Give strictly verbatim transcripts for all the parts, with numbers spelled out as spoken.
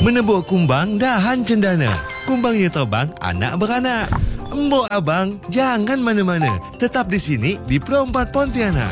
Menebuk kumbang dahan cendana. Kumbang yang terbang anak beranak. Embok abang, jangan mana-mana. Tetap di sini di Pro empat Pontianak.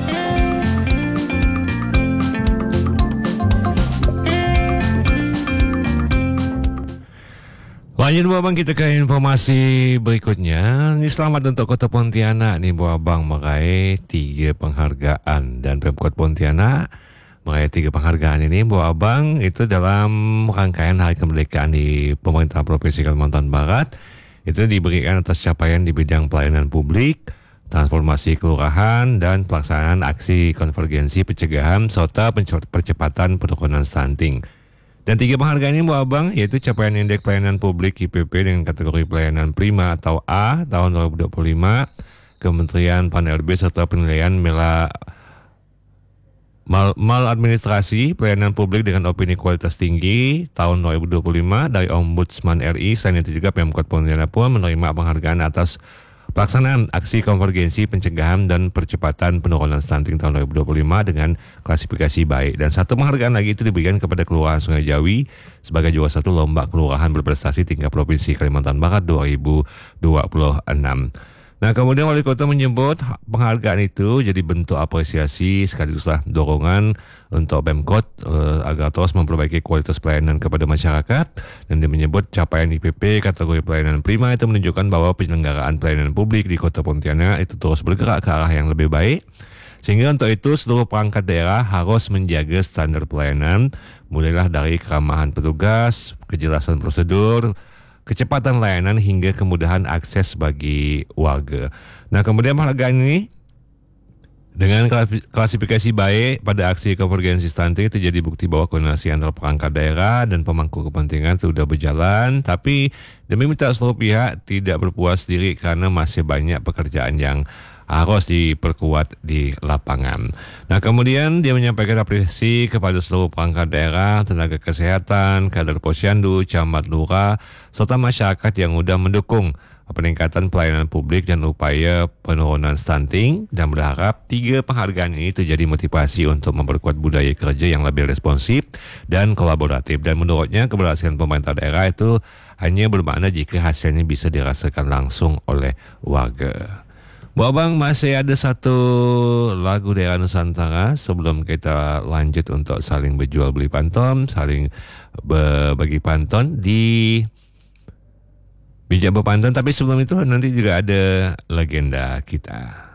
Lanjut Bu Abang, kita ke informasi berikutnya. Ini selamat untuk Kota Pontianak nih Bu Abang, meraih tiga penghargaan. Dan Pemkot Pontianak meraih tiga penghargaan ini Bu Abang itu dalam rangkaian Hari Kemerdekaan di Pemerintah Provinsi Kalimantan Barat. Itu diberikan atas capaian di bidang pelayanan publik, transformasi kelurahan, dan pelaksanaan aksi konvergensi pencegahan serta percepatan penurunan stunting. Dan tiga penghargaan ini Bu Abang yaitu capaian indeks pelayanan publik I P P dengan kategori pelayanan prima atau A tahun dua ribu dua puluh lima, Kementerian Pan R B serta penilaian mela mal, maladministrasi pelayanan publik dengan opini kualitas tinggi tahun dua ribu dua puluh lima dari Ombudsman R I. Selain itu juga Pemkot Pontianak pun menerima penghargaan atas pelaksanaan aksi konvergensi pencegahan dan percepatan penurunan stunting tahun dua ribu dua puluh lima dengan klasifikasi baik. Dan satu penghargaan lagi itu diberikan kepada Kelurahan Sungai Jawi sebagai juara satu lomba kelurahan berprestasi tingkat Provinsi Kalimantan Barat dua ribu dua puluh enam. Nah, kemudian Wali Kota menyebut penghargaan itu jadi bentuk apresiasi sekaliguslah dorongan untuk Pemkot uh, agar terus memperbaiki kualitas pelayanan kepada masyarakat. Dan dia menyebut capaian I P P kategori pelayanan prima itu menunjukkan bahwa penyelenggaraan pelayanan publik di Kota Pontianak itu terus bergerak ke arah yang lebih baik. Sehingga untuk itu seluruh perangkat daerah harus menjaga standar pelayanan, mulailah dari keramahan petugas, kejelasan prosedur, kecepatan layanan hingga kemudahan akses bagi warga. Nah, kemudian penghargaan ini dengan klasifikasi baik pada aksi konvergensi stunting itu jadi bukti bahwa koordinasi antara perangkat daerah dan pemangku kepentingan sudah berjalan. Tapi demi minta seluruh pihak tidak berpuas diri karena masih banyak pekerjaan yang harus diperkuat di lapangan. Nah, kemudian dia menyampaikan apresiasi kepada seluruh perangkat daerah, tenaga kesehatan, kader posyandu, camat lurah, serta masyarakat yang sudah mendukung peningkatan pelayanan publik dan upaya penurunan stunting, dan berharap tiga penghargaan ini itu jadi motivasi untuk memperkuat budaya kerja yang lebih responsif dan kolaboratif. Dan menurutnya keberhasilan pemerintah daerah itu hanya bermakna jika hasilnya bisa dirasakan langsung oleh warga. Bu Abang, masih ada satu lagu daerah Nusantara sebelum kita lanjut untuk saling berjual beli pantun, saling berbagi pantun di bijak berpantun. Tapi sebelum itu nanti juga ada legenda kita.